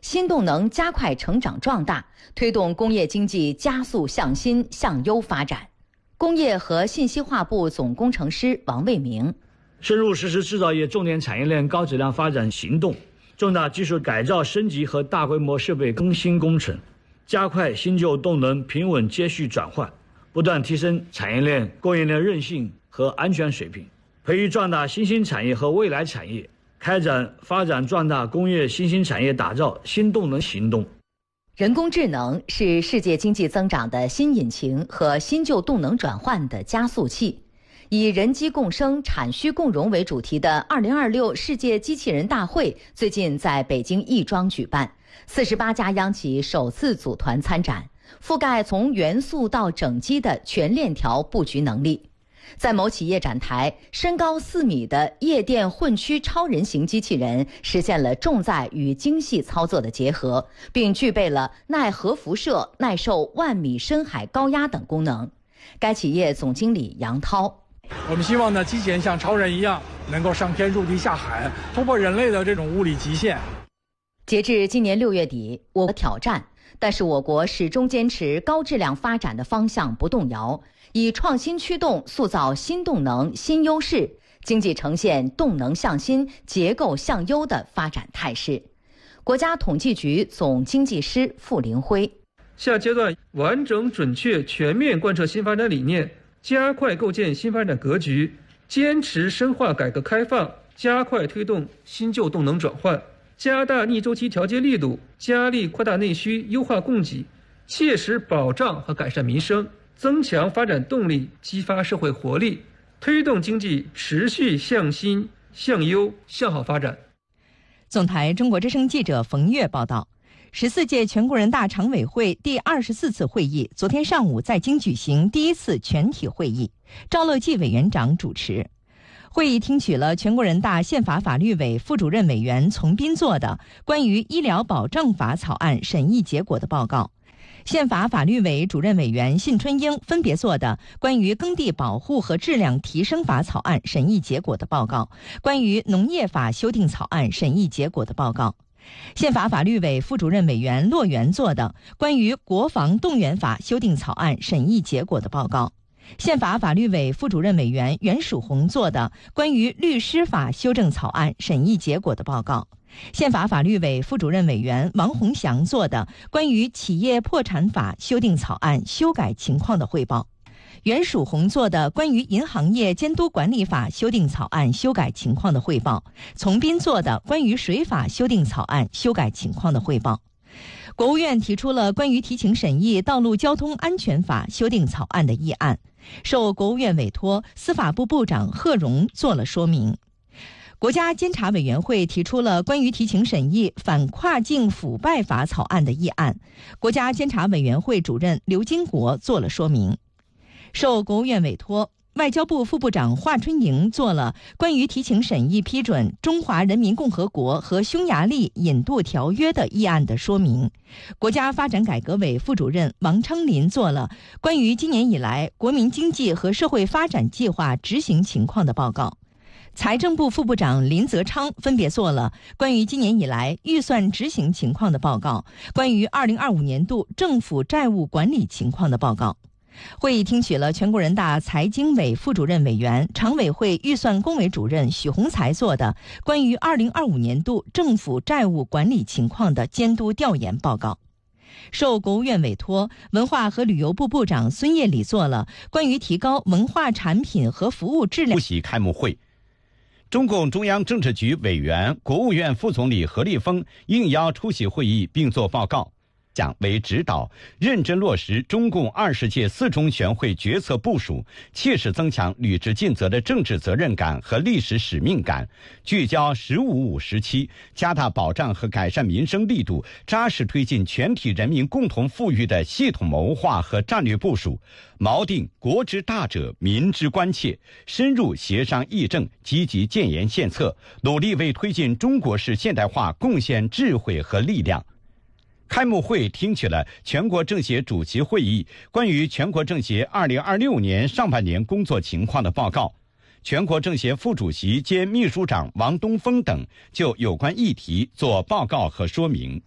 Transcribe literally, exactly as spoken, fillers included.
新动能加快成长壮大，推动工业经济加速向新向优发展。工业和信息化部总工程师王卫明： 深入实施制造业重点产业链高质量发展行动，重大技术改造升级和大规模设备更新工程，加快新旧动能平稳接续转换，不断提升产业链供应链韧性和安全水平，培育壮大新兴产业和未来产业，开展发展壮大工业新兴产业打造新动能行动。 人工智能是世界经济增长的新引擎和新旧动能转换的加速器。以人机共生、产需共融为主题的二零二六世界机器人大会最近在北京亦庄举办，四十八家央企首次组团参展，覆盖从元素到整机的全链条布局能力。在某企业展台，身高四米的夜店混驱超人型机器人实现了重载与精细操作的结合，并具备了耐核辐射、耐受万米深海高压等功能。该企业总经理杨涛： 我们希望呢，机器人像超人一样，能够上天入地下海，突破人类的这种物理极限。 截至今年六月底，我国挑战，但是我国始终坚持高质量发展的方向不动摇，以创新驱动塑造新动能新优势，经济呈现动能向新、结构向优的发展态势。国家统计局总经济师傅林辉： 下阶段完整、准确、全面贯彻新发展理念，加快构建新发展格局，坚持深化改革开放，加快推动新旧动能转换，加大逆周期调节力度，加力扩大内需，优化供给，切实保障和改善民生，增强发展动力，激发社会活力，推动经济持续向新、向优、向好发展。 总台中国之声记者冯月报道。十四届全国人大常委会第二十四次会议昨天上午在京举行第一次全体会议，赵乐际委员长主持。会议听取了全国人大宪法法律委副主任委员丛斌作的关于医疗保障法草案审议结果的报告，宪法法律委主任委员信春英分别作的关于耕地保护和质量提升法草案审议结果的报告，关于农业法修订草案审议结果的报告。宪法法律委副主任委员骆元作的关于国防动员法修订草案审议结果的报告，宪法法律委副主任委员袁曙红作的关于律师法修正草案审议结果的报告，宪法法律委副主任委员王洪祥作的关于企业破产法修订草案修改情况的汇报，袁曙红作的关于银行业监督管理法修订草案修改情况的汇报，丛斌作的关于水法修订草案修改情况的汇报。国务院提出了关于提请审议道路交通安全法修订草案的议案，受国务院委托，司法部部长贺荣做了说明。国家监察委员会提出了关于提请审议反跨境腐败法草案的议案，国家监察委员会主任刘金国做了说明。受国务院委托，外交部副部长华春莹做了关于提请审议批准《中华人民共和国和匈牙利引渡条约》的议案的说明。国家发展改革委副主任王昌林做了关于今年以来国民经济和社会发展计划执行情况的报告。财政部副部长林泽昌分别做了关于今年以来预算执行情况的报告，关于二零二五年度政府债务管理情况的报告。会议听取了全国人大财经委副主任委员、常委会预算工委主任许宏才做的关于二零二五年度政府债务管理情况的监督调研报告。受国务院委托，文化和旅游部部长孙业礼做了关于提高文化产品和服务质量。 出席开幕会，中共中央政治局委员、国务院副总理何立峰应邀出席会议并作报告，讲为指导，认真落实中共二十届四中全会决策部署，切实增强履职尽责的政治责任感和历史使命感，聚焦“十五五”时期，加大保障和改善民生力度，扎实推进全体人民共同富裕的系统谋划和战略部署，锚定国之大者，民之关切，深入协商议政，积极建言献策，努力为推进中国式现代化贡献智慧和力量。开幕会听取了全国政协主席会议关于全国政协二零二六年上半年工作情况的报告，全国政协副主席兼秘书长王东峰等就有关议题作报告和说明。